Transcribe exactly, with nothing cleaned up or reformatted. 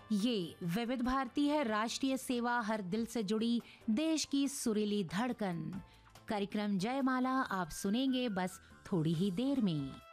ये विविध भारती है, राष्ट्रीय सेवा, हर दिल से जुड़ी देश की सुरीली धड़कन। कार्यक्रम जयमाला आप सुनेंगे बस थोड़ी ही देर में।